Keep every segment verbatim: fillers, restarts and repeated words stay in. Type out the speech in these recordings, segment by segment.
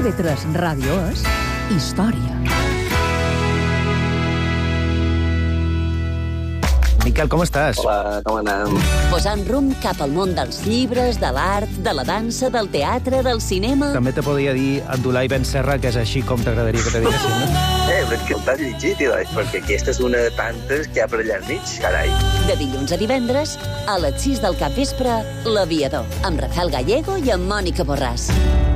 I V tres Ràdio és història. Miquel, com estàs? Hola, com anem? Posant rumb cap al món dels llibres, de l'art, de la dansa, del teatre, del cinema... També te podia dir Abdulai Ben Serra, que és així com t'agradaria que te diguessin, no? Eh, però és que t'has llegit, Ilai, perquè aquesta és una de tantes que hi ha per allà enmig, carai. De dilluns a divendres, a les sis del capvespre, L'Aviador, amb Rafael Gallego i amb Mònica Borràs.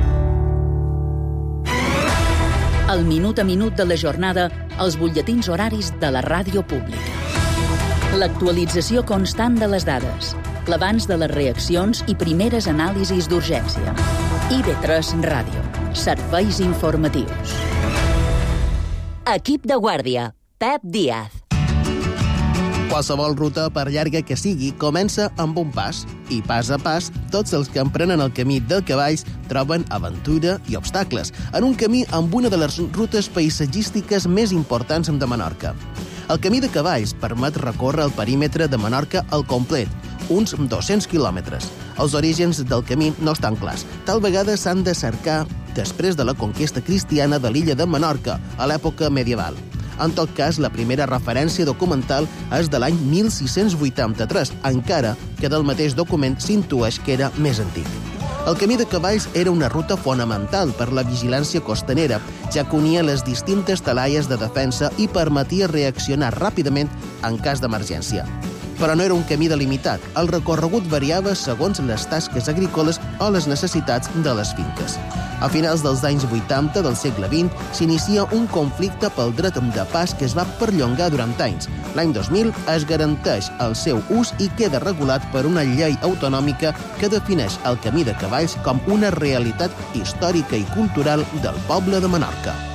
El minut a minut de la jornada, els butlletins horaris de la ràdio pública. L'actualització constant de les dades, l'abans de les reaccions i primeres anàlisis d'urgència. I V tres Ràdio. Serveis informatius. Equip de guàrdia. Pep Díaz. Qualsevol ruta, per llarga que sigui, comença amb un pas. I pas a pas, tots els que emprenen el camí de cavalls troben aventura i obstacles, en un camí amb una de les rutes paisatgístiques més importants de Menorca. El camí de cavalls permet recórrer el perímetre de Menorca al complet, uns dos-cents quilòmetres. Els orígens del camí no estan clars. Tal vegada s'han de cercar després de la conquesta cristiana de l'illa de Menorca, a l'època medieval. En tot cas, la primera referència documental és de l'any mil sis-cents vuitanta-tres, encara que del mateix document s'intueix que era més antic. El camí de cavalls era una ruta fonamental per la vigilància costanera, ja que unia les distintes talaies de defensa i permetia reaccionar ràpidament en cas d'emergència. Però no era un camí delimitat. El recorregut variava segons les tasques agrícoles o les necessitats de les finques. A finals dels anys vuitanta del segle vint s'inicia un conflicte pel dret de pas que es va perllongar durant anys. L'any dos mil es garanteix el seu ús i queda regulat per una llei autonòmica que defineix el camí de cavalls com una realitat històrica i cultural del poble de Menorca.